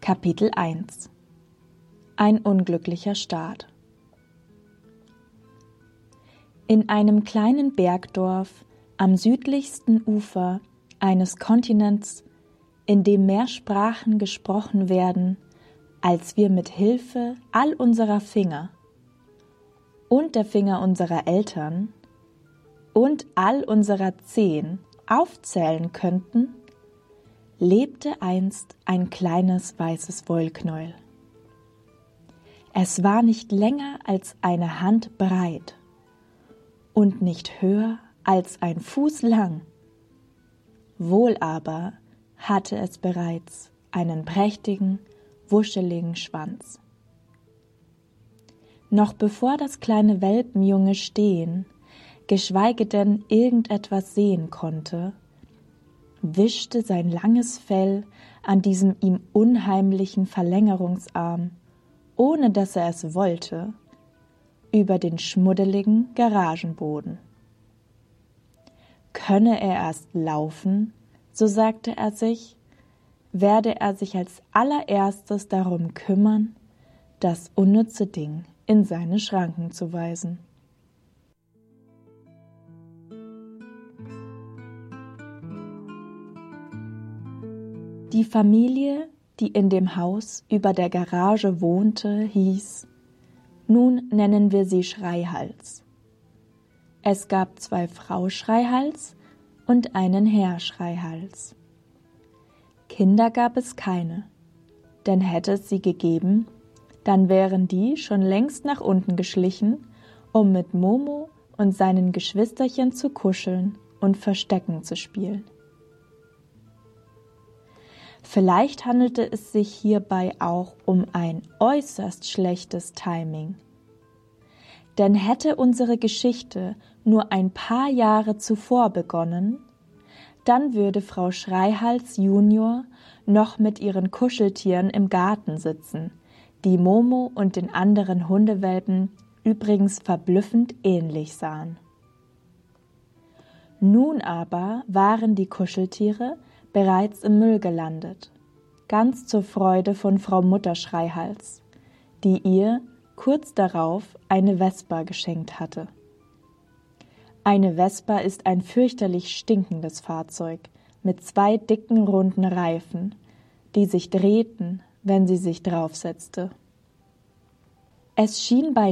Kapitel 1 – Ein unglücklicher Start. In einem kleinen Bergdorf am südlichsten Ufer eines Kontinents, in dem mehr Sprachen gesprochen werden, als wir mit Hilfe all unserer Finger und der Finger unserer Eltern und all unserer Zehen aufzählen könnten, lebte einst ein kleines weißes Wollknäuel. Es war nicht länger als eine Hand breit und nicht höher als ein Fuß lang. Wohl aber hatte es bereits einen prächtigen, wuscheligen Schwanz. Noch bevor das kleine Welpenjunge stehen, geschweige denn irgendetwas sehen konnte, wischte sein langes Fell an diesem ihm unheimlichen Verlängerungsarm, ohne dass er es wollte, über den schmuddeligen Garagenboden. Könne er erst laufen, so sagte er sich, werde er sich als allererstes darum kümmern, das unnütze Ding in seine Schranken zu weisen. Die Familie, die in dem Haus über der Garage wohnte, hieß, nun nennen wir sie Schreihals. Es gab 2 Frau Schreihals und einen Herr Schreihals. Kinder gab es keine, denn hätte es sie gegeben, dann wären die schon längst nach unten geschlichen, um mit Momo und seinen Geschwisterchen zu kuscheln und Verstecken zu spielen. Vielleicht handelte es sich hierbei auch um ein äußerst schlechtes Timing. Denn hätte unsere Geschichte nur ein paar Jahre zuvor begonnen, dann würde Frau Schreihals Junior noch mit ihren Kuscheltieren im Garten sitzen, die Momo und den anderen Hundewelpen übrigens verblüffend ähnlich sahen. Nun aber waren die Kuscheltiere bereits im Müll gelandet, ganz zur Freude von Frau Mutter Schreihals, die ihr kurz darauf eine Vespa geschenkt hatte. Eine Vespa ist ein fürchterlich stinkendes Fahrzeug mit 2 dicken, runden Reifen, die sich drehten, wenn sie sich draufsetzte. Es schien bei